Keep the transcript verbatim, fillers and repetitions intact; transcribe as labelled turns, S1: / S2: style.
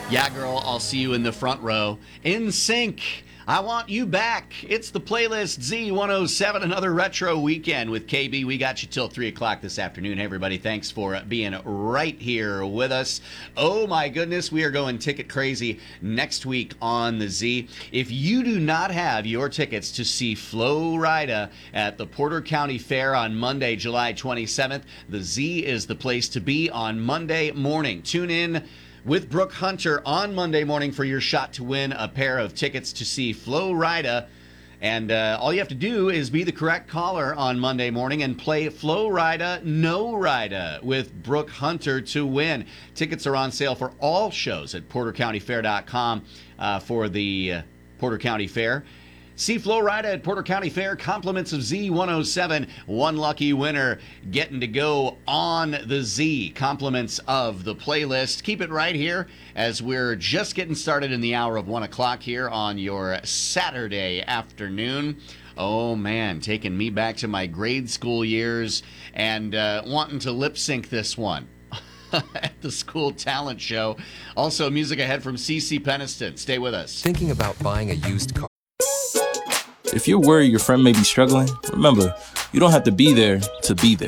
S1: Yeah, girl, I'll see you in the front row. In sync. I want you back. It's the playlist Z one oh seven, another retro weekend with K B. We got you till three o'clock this afternoon. Hey, everybody, thanks for being right here with us. Oh, my goodness, we are going ticket crazy next week on the Z. If you do not have your tickets to see Flo Rida at the Porter County Fair on Monday, July twenty-seventh, the Z is the place to be on Monday morning. Tune in with Brooke Hunter on Monday morning for your shot to win a pair of tickets to see Flo Rida. And uh, all you have to do is be the correct caller on Monday morning and play Flo Rida, No Rida with Brooke Hunter to win. Tickets are on sale for all shows at porter county fair dot com uh, for the uh, Porter County Fair. See Flo Rida at Porter County Fair, compliments of Z one oh seven. One lucky winner getting to go on the Z. Compliments of the playlist. Keep it right here as we're just getting started in the hour of one o'clock here on your Saturday afternoon. Oh, man, taking me back to my grade school years and uh, wanting to lip sync this one at the school talent show. Also, music ahead from C C Peniston. Stay with us.
S2: Thinking about buying a used car?
S3: If you're worried your friend may be struggling, remember, you don't have to be there to be there.